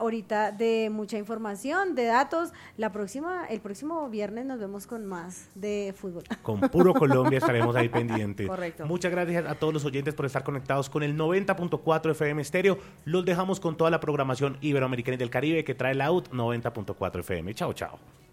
ahorita de mucha información, de datos. El próximo viernes nos vemos con más de fútbol. Con puro Colombia estaremos ahí pendientes. Correcto. Muchas gracias a todos los oyentes por estar conectados con el 90.4 FM Estéreo. Los dejamos con toda la programación iberoamericana y del Caribe que trae la UT 90.4 FM. Chao, chao.